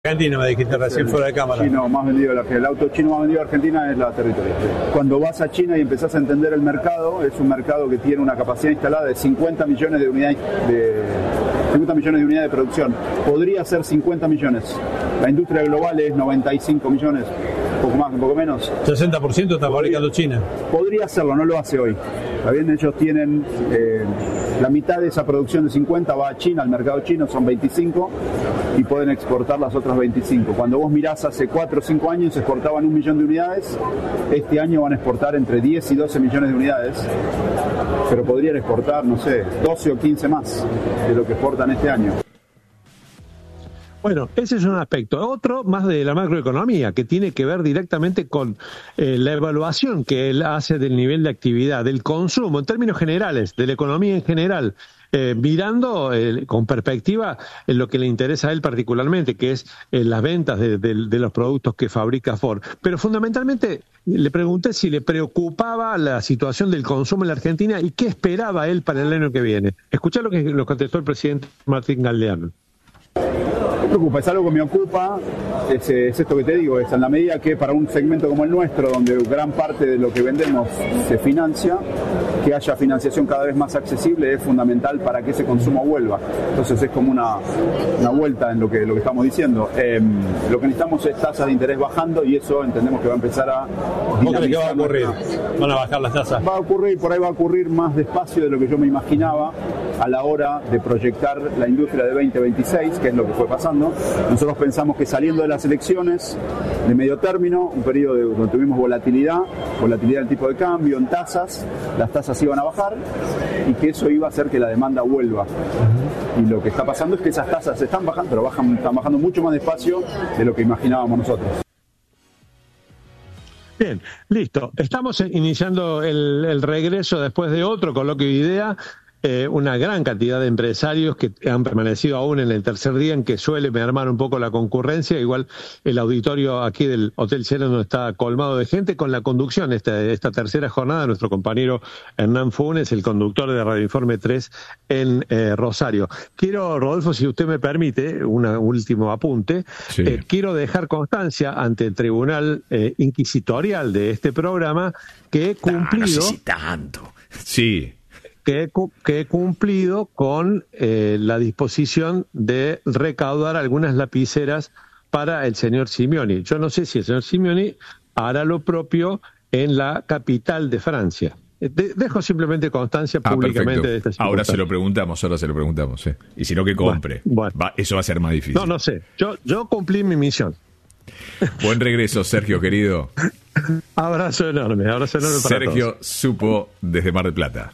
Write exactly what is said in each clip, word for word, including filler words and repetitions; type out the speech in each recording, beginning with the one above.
Argentina, me dijiste recién fuera de cámara. Chino más vendido de la Argentina. El auto chino más vendido de Argentina es la Territorio. Cuando vas a China y empezás a entender el mercado, es un mercado que tiene una capacidad instalada de cincuenta millones de unidades de cincuenta millones de unidades de producción. Podría ser cincuenta millones. La industria global es noventa y cinco millones, un poco más, un poco menos. sesenta por ciento está fabricando China. Podría hacerlo, no lo hace hoy. ¿Está bien? Ellos tienen eh, la mitad de esa producción de cincuenta va a China, al mercado chino son veinticinco y pueden exportar las otras veinticinco. Cuando vos mirás hace cuatro o cinco años exportaban un millón de unidades, este año van a exportar entre diez y doce millones de unidades, pero podrían exportar, no sé, doce o quince más de lo que exportan este año. Bueno, ese es un aspecto. Otro más de la macroeconomía, que tiene que ver directamente con eh, la evaluación que él hace del nivel de actividad, del consumo, en términos generales, de la economía en general, eh, mirando eh, con perspectiva en lo que le interesa a él particularmente, que es eh, las ventas de, de, de los productos que fabrica Ford. Pero fundamentalmente le pregunté si le preocupaba la situación del consumo en la Argentina y qué esperaba él para el año que viene. Escuchá lo que lo contestó el presidente Martín Galdeano. No me preocupa, es algo que me ocupa, es, es esto que te digo, es en la medida que para un segmento como el nuestro, donde gran parte de lo que vendemos se financia, que haya financiación cada vez más accesible es fundamental para que ese consumo vuelva. Entonces es como una, una vuelta en lo que, lo que estamos diciendo. Eh, lo que necesitamos es tasas de interés bajando y eso entendemos que va a empezar a... ¿Cómo crees que va a ocurrir? ¿Van a bajar las tasas? Va a ocurrir, por ahí va a ocurrir más despacio de lo que yo me imaginaba a la hora de proyectar la industria de veinte veintiséis, que es lo que fue pasando. Nosotros pensamos que saliendo de las elecciones de medio término, un periodo de, donde tuvimos volatilidad, volatilidad del tipo de cambio en tasas, las tasas iban a bajar y que eso iba a hacer que la demanda vuelva. Y lo que está pasando es que esas tasas se están bajando, pero bajan, están bajando mucho más despacio de lo que imaginábamos nosotros. Bien, listo. Estamos iniciando el, el regreso después de otro coloquio de idea. Eh, una gran cantidad de empresarios que han permanecido aún en el tercer día, en que suele mermar un poco la concurrencia. Igual el auditorio aquí del Hotel Sheraton está colmado de gente, con la conducción esta, esta tercera jornada, nuestro compañero Hernán Funes, el conductor de Radio Informe tres en eh, Rosario. Quiero, Rodolfo, si usted me permite, un último apunte. Sí. Eh, quiero dejar constancia ante el Tribunal eh, Inquisitorial de este programa que he cumplido... No, no sé si tanto. Sí. Que he, que he cumplido con eh, la disposición de recaudar algunas lapiceras para el señor Simeoni. Yo no sé si el señor Simeoni hará lo propio en la capital de Francia. De, dejo simplemente constancia ah, públicamente perfecto. de esta situación. Ahora se lo preguntamos, ahora se lo preguntamos. ¿eh? Y si no, que compre. Bueno, bueno. Va, eso va a ser más difícil. No, no sé. Yo, yo cumplí mi misión. Buen regreso, Sergio, querido. Abrazo enorme, abrazo enorme para Sergio todos. Supo desde Mar del Plata.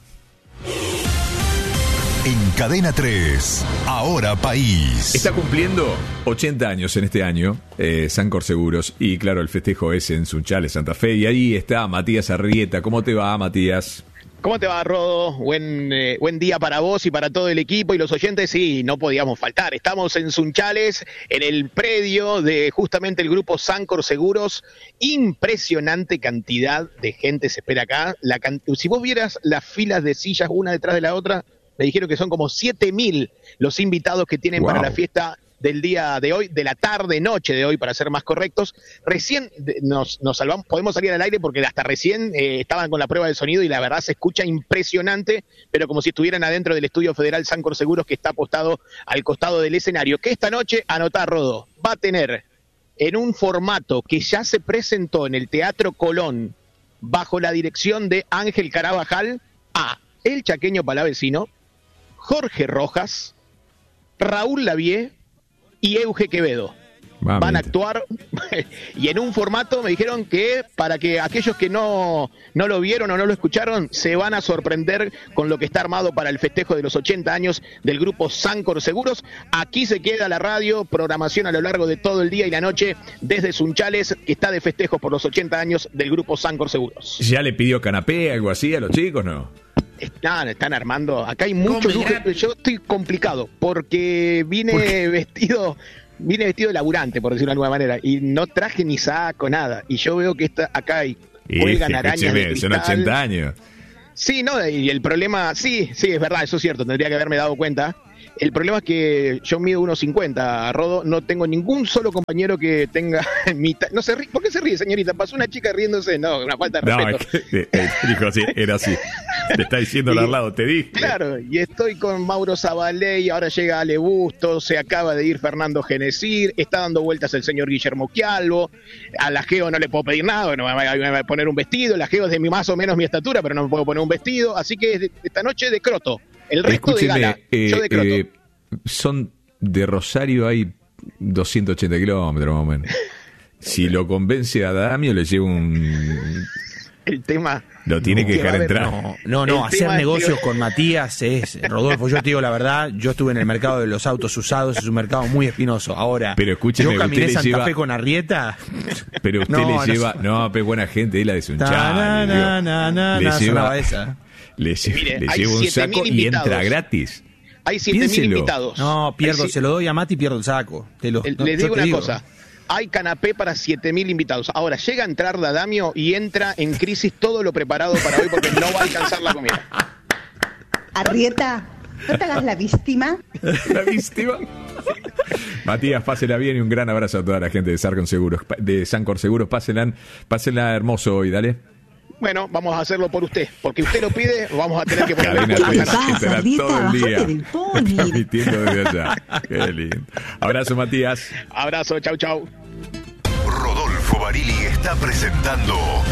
En Cadena tres, Ahora País. Está cumpliendo ochenta años en este año, eh, Sancor Seguros, y claro, el festejo es en Sunchales, Santa Fe, y ahí está Matías Arrieta. ¿Cómo te va, Matías? ¿Cómo te va, Rodo? Buen, eh, buen día para vos y para todo el equipo y los oyentes. Sí, no podíamos faltar. Estamos en Sunchales, en el predio de justamente el grupo Sancor Seguros. Impresionante cantidad de gente se espera acá. La can... Si vos vieras las filas de sillas una detrás de la otra, me dijeron que son como siete mil los invitados que tienen wow. para la fiesta del día de hoy, de la tarde, noche de hoy, para ser más correctos. Recién nos, nos salvamos, podemos salir al aire porque hasta recién eh, estaban con la prueba de sonido y la verdad se escucha impresionante, pero como si estuvieran adentro del estudio federal Sancor Seguros, que está apostado al costado del escenario, que esta noche, anotá, Rodo, va a tener en un formato que ya se presentó en el Teatro Colón, bajo la dirección de Ángel Carabajal, a El Chaqueño Palavecino, Jorge Rojas, Raúl Lavie y Euge Quevedo. Mamita. Van a actuar y en un formato, me dijeron que para que aquellos que no, no lo vieron o no lo escucharon se van a sorprender con lo que está armado para el festejo de los ochenta años del grupo Sancor Seguros. Aquí se queda la radio, programación a lo largo de todo el día y la noche desde Sunchales, que está de festejo por los ochenta años del grupo Sancor Seguros. ¿Ya le pidió canapé, algo así a los chicos, no? Están, están armando, acá hay mucho lujo. Yo estoy complicado porque vine vestido vine vestido de laburante, por decirlo de alguna manera, y no traje ni saco, nada, y yo veo que está acá hay cuelgan arañas de cristal. Son ochenta años. Sí, no, y el problema, sí, sí, es verdad, eso es cierto, tendría que haberme dado cuenta. El problema es que yo mido uno cincuenta, Rodo, no tengo ningún solo compañero que tenga mitad. No se ríe. ¿Por qué se ríe, señorita? Pasó una chica riéndose. No, una falta de respeto. No, es que, eh, dijo así, era así. Te está diciendo al lado, te dije. Claro, y estoy con Mauro Zabaley, ahora llega Ale Busto, se acaba de ir Fernando Genesir, está dando vueltas el señor Guillermo Quialvo, a la Geo no le puedo pedir nada, no me va a poner un vestido, la Geo es de mi, más o menos mi estatura, pero no me puedo poner un vestido, así que esta noche de croto. El resto Escúcheme, de gala, eh, yo de croto. Eh, son de Rosario hay doscientos ochenta kilómetros más o menos. Si lo convence a Damio, le lleva un... El tema... Lo tiene no, que dejar entrar. No, no, no hacer negocios que... con Matías es... Rodolfo, yo te digo la verdad, yo estuve en el mercado de los autos usados, es un mercado muy espinoso. Ahora, pero escúcheme, yo caminé Santa lleva... Fe con Arrieta... Pero usted no, le no lleva... sé. No, pero buena gente, es la de Sunchal. Na, na, na, na, le na, lleva... esa. Le, lle... Mire, le hay lleva un siete mil saco y entra invitados. gratis. Hay siete mil invitados. No, pierdo, Hay... se lo doy a Mati y pierdo el saco. Te lo, el, no, les digo una digo. cosa. Hay canapé para siete mil invitados. Ahora, llega a entrar Damio y entra en crisis todo lo preparado para hoy porque no va a alcanzar la comida. Arrieta, no te hagas la víctima. La víctima. Matías, pásela bien y un gran abrazo a toda la gente de Sancor Seguros. De Sancor Seguros, pásenla, pásenla hermoso hoy, dale. Bueno, vamos a hacerlo por usted, porque usted lo pide, vamos a tener que poner Cadena la tres, cara. estará todo el día transmitiendo desde allá. Qué lindo. Abrazo, Matías. Abrazo, chau, chau. Rodolfo Barili está presentando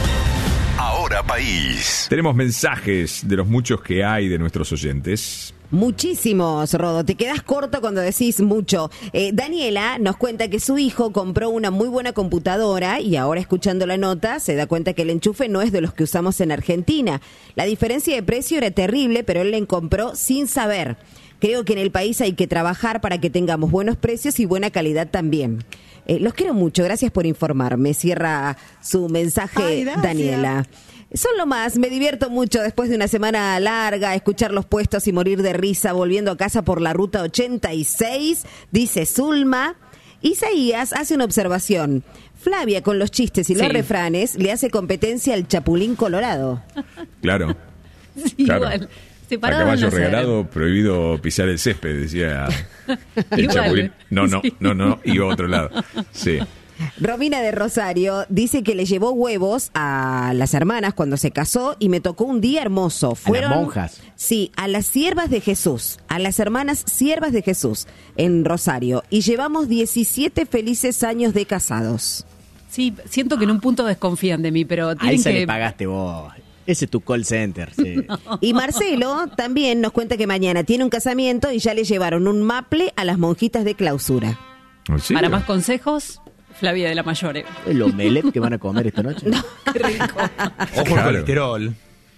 Ahora País. Tenemos mensajes de los muchos que hay de nuestros oyentes. Muchísimos, Rodo. Te quedas corto cuando decís mucho. Eh, Daniela nos cuenta que su hijo compró una muy buena computadora y ahora, escuchando la nota, se da cuenta que el enchufe no es de los que usamos en Argentina. La diferencia de precio era terrible, pero él la compró sin saber. Creo que en el país hay que trabajar para que tengamos buenos precios y buena calidad también. Eh, los quiero mucho, gracias por informarme. Cierra su mensaje. Ay, Daniela. Son lo más, me divierto mucho después de una semana larga, escuchar los puestos y morir de risa volviendo a casa por la ruta ochenta y seis, dice Zulma. Isaías hace una observación. Flavia, con los chistes y sí. los refranes, le hace competencia al Chapulín Colorado. Claro. Sí, claro. igual. A caballo regalado, prohibido pisar el césped, decía el igual. Chapulín. No, no, Sí. no, no, iba a otro lado. Sí. Romina de Rosario dice que le llevó huevos a las hermanas cuando se casó y me tocó un día hermoso. Fueron, ¿A las monjas? Sí, a las siervas de Jesús, a las hermanas siervas de Jesús en Rosario. Y llevamos diecisiete felices años de casados. Sí, siento que en un punto desconfían de mí, pero A tienen esa que... le pagaste vos. Ese es tu call center. Sí. No. Y Marcelo también nos cuenta que mañana tiene un casamiento y ya le llevaron un maple a las monjitas de clausura. ¿Sí? Para más consejos, Flavia de la Mayore. ¿El omelette que van a comer esta noche? No. Qué rico. Ojo Claro. al colesterol.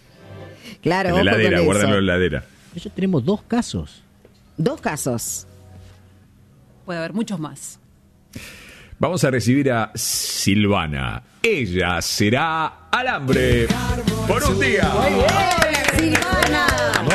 Claro, En ojo la con heladera, eso. guárdalo en la heladera. Nosotros tenemos dos casos. Dos casos. Puede haber muchos más. Vamos a recibir a Silvana. Ella será alambre por un día. ¡Silvana!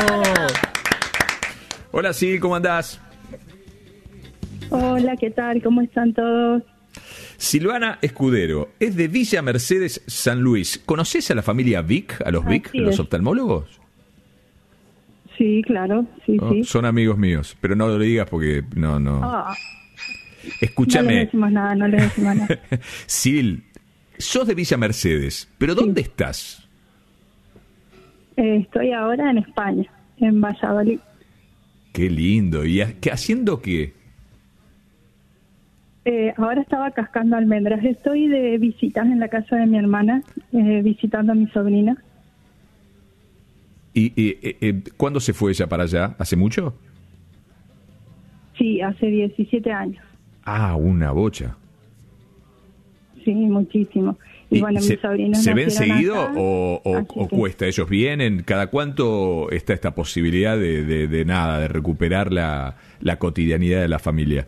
Hola, Sil, ¿cómo andás? Hola, ¿qué tal? ¿Cómo están todos? Silvana Escudero, es de Villa Mercedes, San Luis. ¿Conoces a la familia Vic, a los Vic, Así los es. oftalmólogos? Sí, claro, sí, ¿No? sí. Son amigos míos, pero no lo digas porque no, no. Ah, no Escúchame, les decimos nada, no les decimos nada. Sil, sos de Villa Mercedes, pero ¿dónde estás? Eh, estoy ahora en España, en Valladolid. Qué lindo. ¿Y ha- qué, haciendo qué? Eh, ahora estaba cascando almendras. Estoy de visitas en la casa de mi hermana, eh, visitando a mi sobrina. ¿Y, y, eh, eh, cuándo se fue ella para allá? ¿Hace mucho? Sí, hace diecisiete años. Ah, una bocha. Sí, muchísimo. Y, ¿Y bueno, se, mis sobrinos ¿se ven nacieron seguido acá, o, o- así o que- cuesta? ¿Ellos vienen? ¿Cada cuánto está esta posibilidad de, de, de nada, de recuperar la, la cotidianidad de la familia?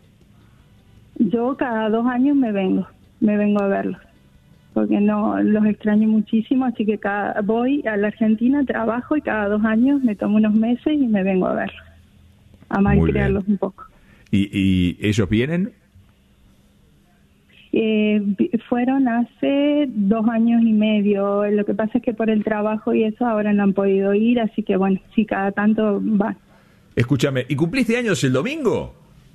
Yo cada dos años me vengo, me vengo a verlos, porque no los extraño muchísimo, así que cada, voy a la Argentina, trabajo y cada dos años me tomo unos meses y me vengo a verlos, a malcriarlos un poco. ¿Y, ¿Y ellos vienen? Eh, fueron hace dos años y medio. Lo que pasa es que por el trabajo y eso ahora no han podido ir, así que bueno, sí, cada tanto van. Escúchame, ¿y cumpliste años el domingo?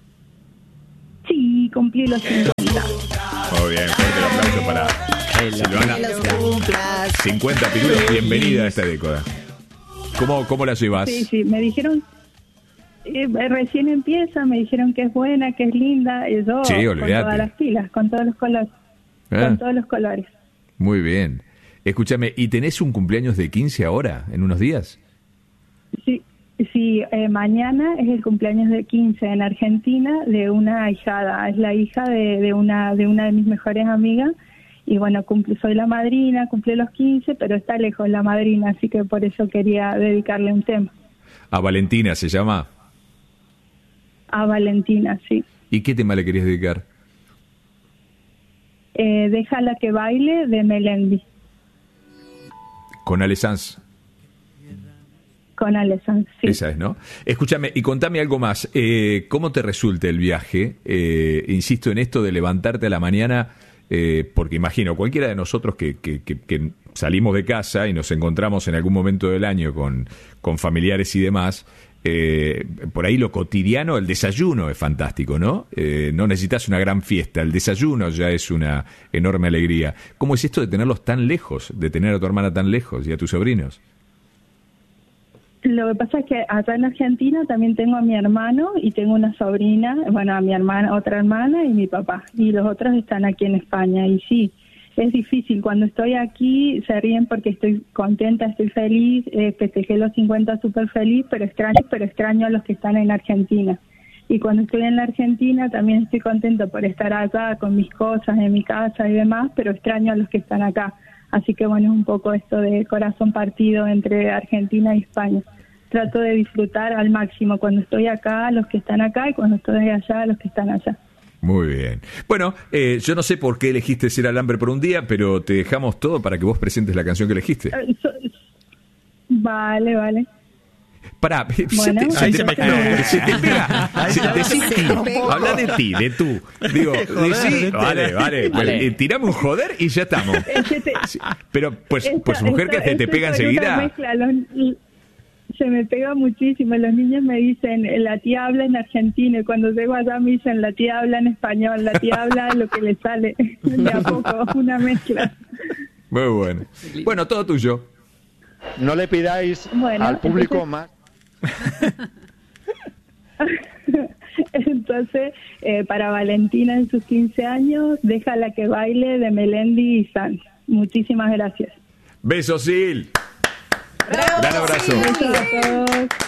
Sí, cumplí los cincuenta. Muy bien, fuerte el aplauso para Silvana. cincuenta pirulos, bienvenida a esta década. ¿Cómo, cómo la llevas? Sí, sí, me dijeron, eh, recién empieza, me dijeron que es buena, que es linda, y yo Sí, con olvídate. todas las pilas, con todos los colores, Ah. con todos los colores. Muy bien. Escúchame, ¿y tenés un cumpleaños de quince ahora, en unos días? Sí, sí, eh, mañana es el cumpleaños de quince en Argentina de una ahijada, es la hija de, de una de una de mis mejores amigas, y bueno, cumple, soy la madrina, cumple los quince, pero está lejos la madrina, así que por eso quería dedicarle un tema. A Valentina se llama. A Valentina, sí. ¿Y qué tema le querías dedicar? Eh, Déjala que baile de Melendi, Con Ale Sanz. con Alessandro, sí. Esa es, ¿no? Escúchame, y contame algo más. Eh, ¿Cómo te resulta el viaje? Eh, insisto en esto de levantarte a la mañana, eh, porque imagino, cualquiera de nosotros que, que, que, que salimos de casa y nos encontramos en algún momento del año con, con familiares y demás, eh, por ahí lo cotidiano, el desayuno es fantástico, ¿no? Eh, no necesitas una gran fiesta, el desayuno ya es una enorme alegría. ¿Cómo es esto de tenerlos tan lejos, de tener a tu hermana tan lejos y a tus sobrinos? Lo que pasa es que acá en Argentina también tengo a mi hermano y tengo una sobrina, bueno, a mi hermana, otra hermana y mi papá. Y los otros están aquí en España. Y sí, es difícil. Cuando estoy aquí se ríen porque estoy contenta, estoy feliz, eh, festejé los cincuenta súper feliz, pero extraño, pero extraño a los que están en Argentina. Y cuando estoy en la Argentina también estoy contenta por estar acá con mis cosas en mi casa y demás, pero extraño a los que están acá. Así que bueno, es un poco esto de corazón partido entre Argentina y España. Trato de disfrutar al máximo cuando estoy acá, los que están acá, y cuando estoy allá, los que están allá. Muy bien. Bueno, eh, yo no sé por qué elegiste ser alambre por un día, pero te dejamos todo para que vos presentes la canción que elegiste. Eh, so- Vale, vale. Pará, Bueno, se te, se ahí te- se me- no, se te pega. Ahí Se- ya decí se ti. te pegó. Habla de ti, de tú. Digo, Joder, decí, vete. vale, vale, Vale. pero, eh, tirame un joder y ya estamos. Es que te- Sí, pero pues, Esta- pues mujer que esta- te, te esta pega es una enseguida. mezcla, los- se me pega muchísimo. Los niños me dicen, la tía habla en argentino, y cuando llego allá me dicen, la tía habla en español, la tía habla lo que le sale. De a poco, una mezcla. Muy bueno. Bueno, todo tuyo. No le pidáis Bueno, al público entonces- más. Entonces, eh, para Valentina en sus quince años, déjala que baile de Melendi y Sanz. Muchísimas gracias. Besos, Sil. Gran abrazo. Besos a todos.